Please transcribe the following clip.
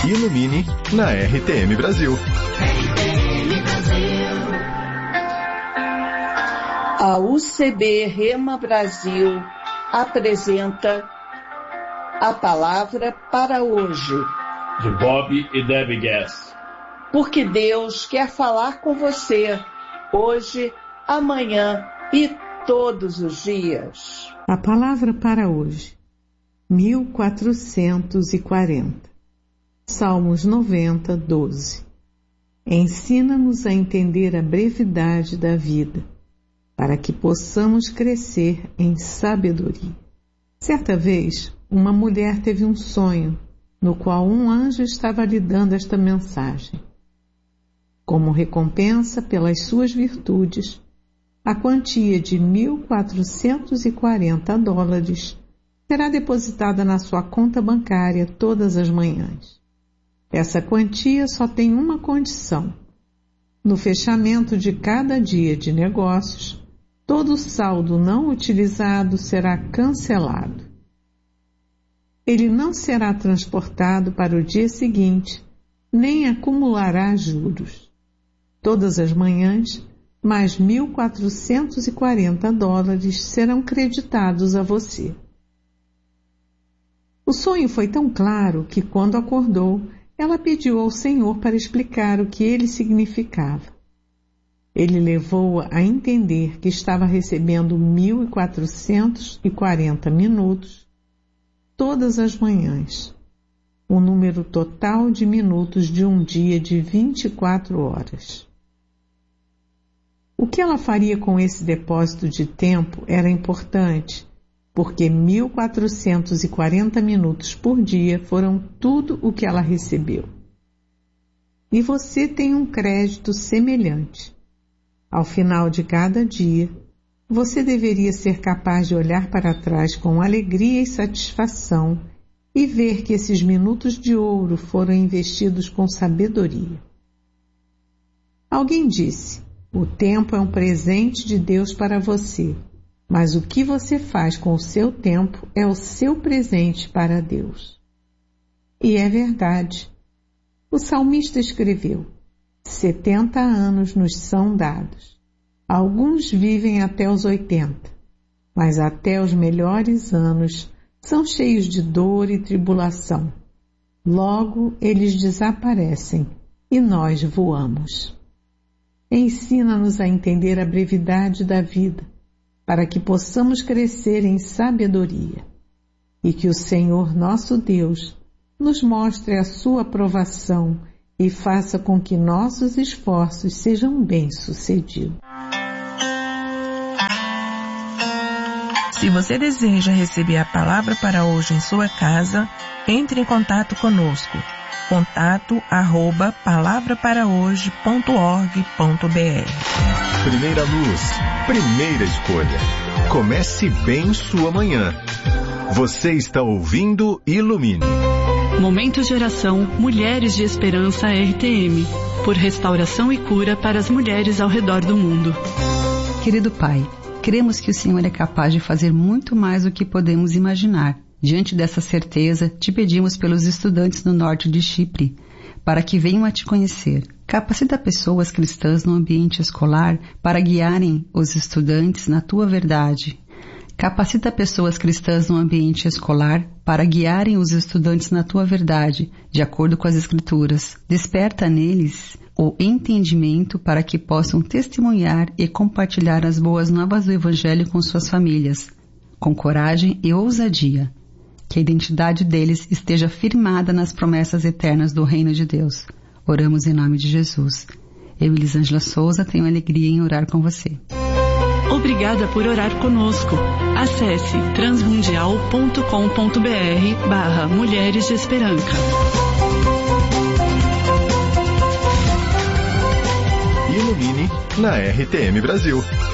Ilumine na RTM Brasil. A UCB Rema Brasil apresenta a palavra para hoje. De Bob e Debbie Gass. Porque Deus quer falar com você hoje, amanhã e todos os dias. A palavra para hoje, 1440. Salmos 90, 12. Ensina-nos a entender a brevidade da vida, para que possamos crescer em sabedoria. Certa vez, uma mulher teve um sonho, no qual um anjo estava lhe dando esta mensagem. Como recompensa pelas suas virtudes, a quantia de $1.440 será depositada na sua conta bancária todas as manhãs. Essa quantia só tem uma condição. No fechamento de cada dia de negócios, todo o saldo não utilizado será cancelado. Ele não será transportado para o dia seguinte, nem acumulará juros. Todas as manhãs, mais $1.440 serão creditados a você. O sonho foi tão claro que, quando acordou, ela pediu ao Senhor para explicar o que ele significava. Ele levou-a a entender que estava recebendo 1.440 minutos todas as manhãs, o número total de minutos de um dia de 24 horas. O que ela faria com esse depósito de tempo era importante, porque 1.440 minutos por dia foram tudo o que ela recebeu. E você tem um crédito semelhante. Ao final de cada dia, você deveria ser capaz de olhar para trás com alegria e satisfação e ver que esses minutos de ouro foram investidos com sabedoria. Alguém disse: o tempo é um presente de Deus para você, mas o que você faz com o seu tempo é o seu presente para Deus. E é verdade. O salmista escreveu: 70 anos nos são dados. Alguns vivem até os 80, mas até os melhores anos são cheios de dor e tribulação. Logo eles desaparecem e nós voamos. Ensina-nos a entender a brevidade da vida, para que possamos crescer em sabedoria, e que o Senhor nosso Deus nos mostre a sua aprovação e faça com que nossos esforços sejam bem-sucedidos. Se você deseja receber a palavra para hoje em sua casa, entre em contato conosco. contato@palavraparahoje.org.br. Primeira luz, primeira escolha. Comece bem sua manhã. Você está ouvindo Ilumine. Momento de oração Mulheres de Esperança RTM, por restauração e cura para as mulheres ao redor do mundo. Querido Pai, cremos que o Senhor é capaz de fazer muito mais do que podemos imaginar. Diante dessa certeza, te pedimos pelos estudantes no norte de Chipre, para que venham a te conhecer. Capacita pessoas cristãs no ambiente escolar para guiarem os estudantes na tua verdade. Capacita pessoas cristãs no ambiente escolar para guiarem os estudantes na tua verdade, de acordo com as Escrituras. Desperta neles o entendimento para que possam testemunhar e compartilhar as boas novas do Evangelho com suas famílias, com coragem e ousadia. Que a identidade deles esteja firmada nas promessas eternas do Reino de Deus. Oramos em nome de Jesus. Eu, Elisângela Souza, tenho alegria em orar com você. Obrigada por orar conosco. Acesse transmundial.com.br/Mulheres de Esperança. Ilumine na RTM Brasil.